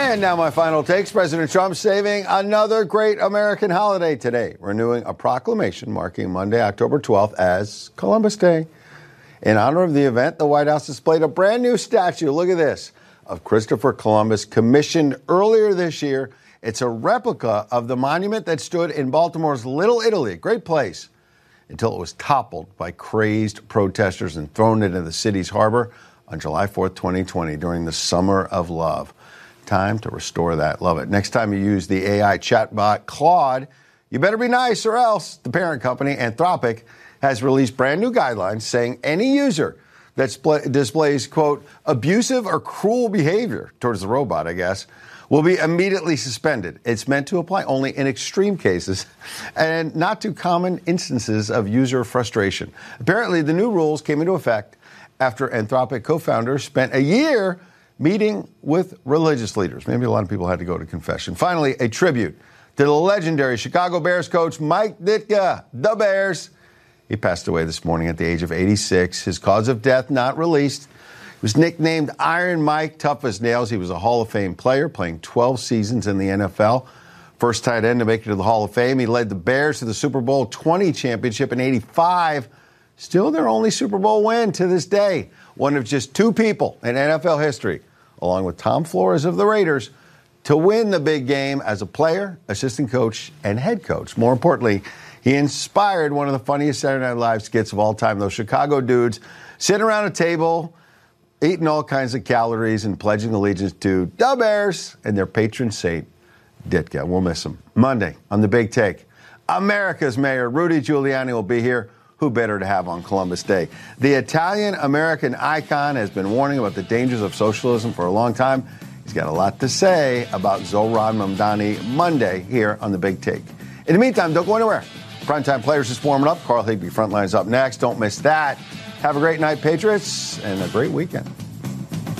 And now my final takes. President Trump saving another great American holiday today, renewing a proclamation marking Monday, October 12th as Columbus Day. In honor of the event, the White House displayed a brand new statue, look at this, of Christopher Columbus, commissioned earlier this year. It's a replica of the monument that stood in Baltimore's Little Italy, a great place, until it was toppled by crazed protesters and thrown into the city's harbor on July 4th, 2020, during the Summer of Love. Time to restore that. Love it. Next time you use the AI chatbot Claude, you better be nice or else. The parent company, Anthropic, has released brand new guidelines saying any user that displays, quote, abusive or cruel behavior towards the robot, I guess, will be immediately suspended. It's meant to apply only in extreme cases and not to common instances of user frustration. Apparently, the new rules came into effect after Anthropic co-founders spent a year meeting with religious leaders. Maybe a lot of people had to go to confession. Finally, a tribute to the legendary Chicago Bears coach Mike Ditka, the Bears. He passed away this morning at the age of 86. His cause of death not released. He was nicknamed Iron Mike, tough as nails. He was a Hall of Fame player, playing 12 seasons in the NFL. First tight end to make it to the Hall of Fame. He led the Bears to the Super Bowl 20 championship in 85. Still their only Super Bowl win to this day. One of just two people in NFL history, along with Tom Flores of the Raiders, to win the big game as a player, assistant coach, and head coach. More importantly, he inspired one of the funniest Saturday Night Live skits of all time. Those Chicago dudes sitting around a table, eating all kinds of calories and pledging allegiance to the Bears and their patron saint, Ditka. We'll miss him. Monday on The Big Take, America's Mayor Rudy Giuliani will be here. Who better to have on Columbus Day? The Italian-American icon has been warning about the dangers of socialism for a long time. He's got a lot to say about Zohran Mamdani Monday here on The Big Take. In the meantime, don't go anywhere. Primetime Players is warming up. Carl Higbee Frontline's up next. Don't miss that. Have a great night, Patriots, and a great weekend.